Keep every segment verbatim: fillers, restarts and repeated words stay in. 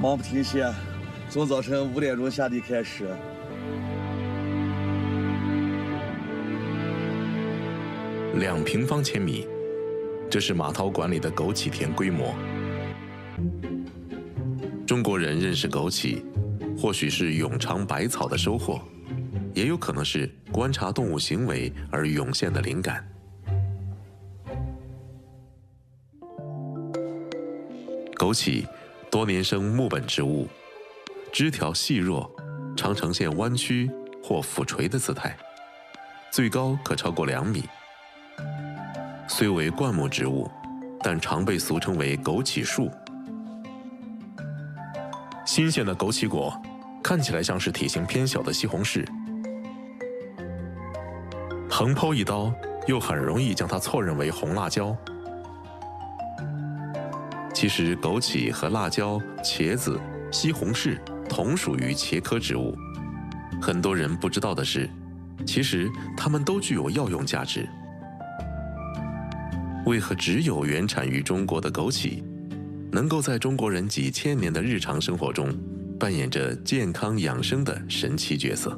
忙不停歇，从早晨五点钟下地开始。 两平方千米，这是马涛管理的枸杞田规模。中国人认识枸杞，或许是咏尝百草的收获，也有可能是观察动物行为而涌现的灵感。枸杞多年生木本植物，枝条细弱，常呈现弯曲或俯垂的姿态，最高可超过两米。虽为灌木植物，但常被俗称为枸杞树。新鲜的枸杞果看起来像是体型偏小的西红柿，横剖一刀，又很容易将它错认为红辣椒。其实枸杞和辣椒、茄子、西红柿同属于茄科植物。很多人不知道的是，其实它们都具有药用价值。为何只有原产于中国的枸杞，能够在中国人几千年的日常生活中扮演着健康养生的神奇角色？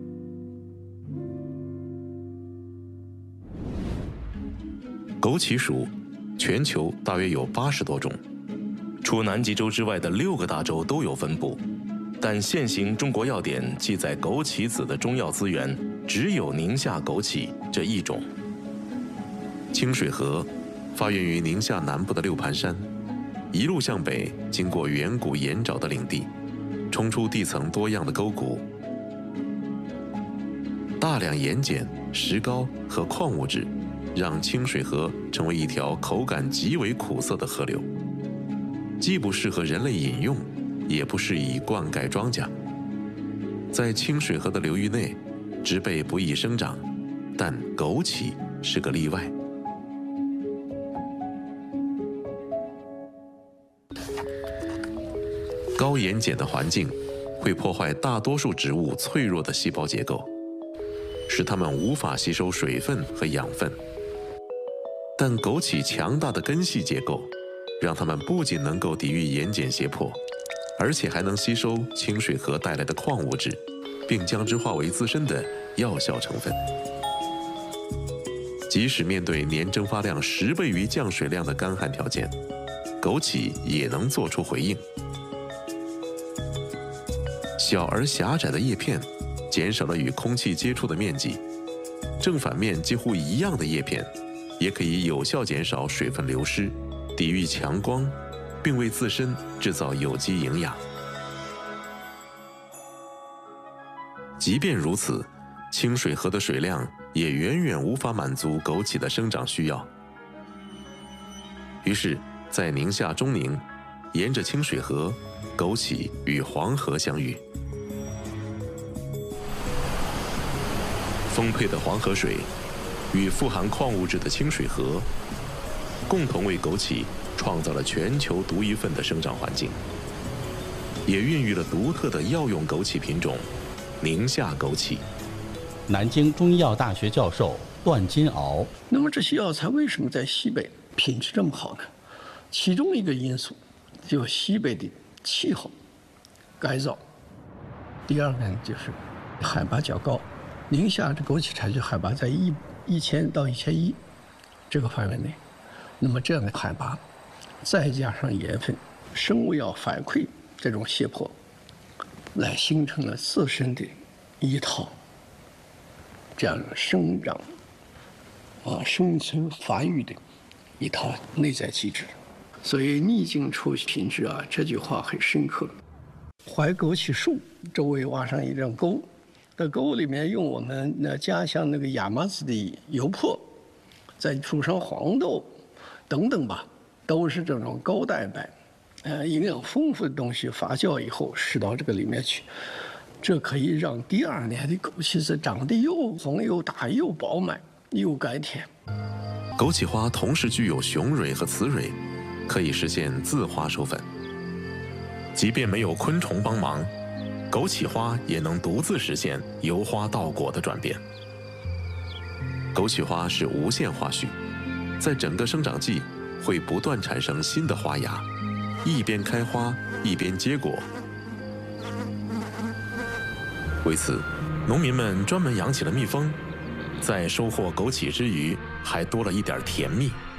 枸杞属全球大约有八十多种，除南极洲之外的六个大洲都有分布，但现行中国药典记载枸杞子的中药资源只有宁夏枸杞这一种。清水河发源于宁夏南部的六盘山，一路向北，经过远古盐沼的领地，冲出地层多样的沟谷。大量盐碱、石膏和矿物质，让清水河成为一条口感极为苦涩的河流，既不适合人类饮用，也不适宜灌溉庄稼。在清水河的流域内，植被不易生长，但枸杞是个例外。高盐碱的环境会破坏大多数植物脆弱的细胞结构，使它们无法吸收水分和养分。但枸杞强大的根系结构，让它们不仅能够抵御盐碱胁迫，而且还能吸收清水河带来的矿物质，并将之化为自身的药效成分。即使面对年蒸发量十倍于降水量的干旱条件，枸杞也能做出回应。小而狭窄的叶片减少了与空气接触的面积，正反面几乎一样的叶片也可以有效减少水分流失，抵御强光，并为自身制造有机营养。即便如此，清水河的水量也远远无法满足枸杞的生长需要。于是，在宁夏中宁，沿着清水河，枸杞与黄河相遇。丰沛的黄河水与富含矿物质的清水河，共同为枸杞创造了全球独一份的生长环境，也孕育了独特的药用枸杞品种宁夏枸杞。 南京中医药大学教授段金鳌。 那么这些药材为什么在西北品质这么好呢？其中一个因素就是西北的气候干燥，第二个呢就是海拔较高。宁夏这枸杞产区海拔在一一千到一千一这个范围内，那么这样的海拔，再加上盐分、生物药反馈这种胁迫，来形成了自身的一套这样的生长啊生存发育的一套内在机制。所以逆境出品质啊，这句话很深刻。槐枸杞树周围挖上一张沟，在沟里面用我们那家乡那个亚麻籽的油粕，再煮上黄豆等等吧，都是这种高蛋白、呃营养丰富的东西发酵以后施到这个里面去，这可以让第二年的枸杞子长得又红又大又饱满又甘甜。 枸杞花同时具有雄蕊和雌蕊，可以实现自花授粉。即便没有昆虫帮忙，枸杞花也能独自实现由花到果的转变。枸杞花是无限花序，在整个生长季会不断产生新的花芽， 一边开花一边结果。为此，农民们专门养起了蜜蜂，在收获枸杞之余，还多了一点甜蜜。